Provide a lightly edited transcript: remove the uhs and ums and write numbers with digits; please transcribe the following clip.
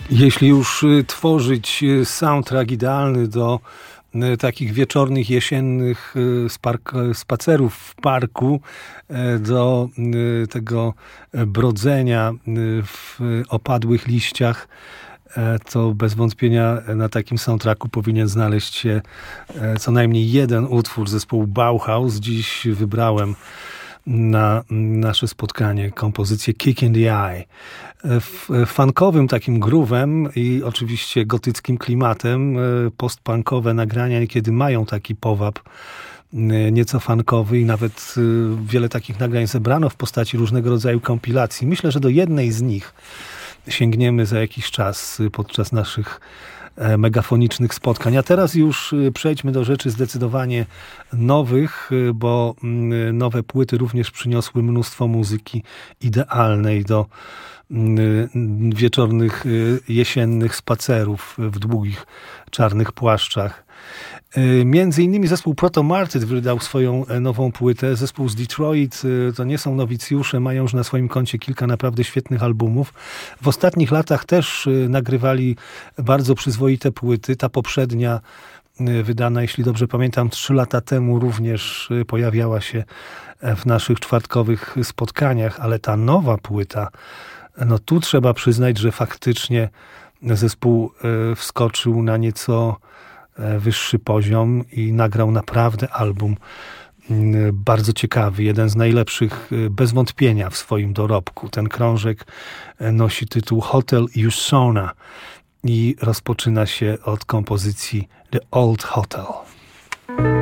Jeśli już tworzyć soundtrack idealny do takich wieczornych, jesiennych spacerów w parku, do tego brodzenia w opadłych liściach, to bez wątpienia na takim soundtracku powinien znaleźć się co najmniej jeden utwór zespołu Bauhaus. Dziś wybrałem na nasze spotkanie kompozycję Kick in the Eye. Funkowym takim groovem i oczywiście gotyckim klimatem postpunkowe nagrania niekiedy mają taki powab nieco funkowy i nawet wiele takich nagrań zebrano w postaci różnego rodzaju kompilacji. Myślę, że do jednej z nich sięgniemy za jakiś czas podczas naszych megafonicznych spotkań. A teraz już przejdźmy do rzeczy zdecydowanie nowych, bo nowe płyty również przyniosły mnóstwo muzyki idealnej do wieczornych, jesiennych spacerów w długich, czarnych płaszczach. Między innymi zespół Proto Martyr wydał swoją nową płytę. Zespół z Detroit to nie są nowicjusze, mają już na swoim koncie kilka naprawdę świetnych albumów. W ostatnich latach też nagrywali bardzo przyzwoite płyty. Ta poprzednia, wydana, jeśli dobrze pamiętam, 3 lata temu, również pojawiała się w naszych czwartkowych spotkaniach, ale ta nowa płyta, no tu trzeba przyznać, że faktycznie zespół wskoczył na nieco wyższy poziom i nagrał naprawdę album bardzo ciekawy, jeden z najlepszych bez wątpienia w swoim dorobku. Ten krążek nosi tytuł Hotel Usona i rozpoczyna się od kompozycji The Old Hotel.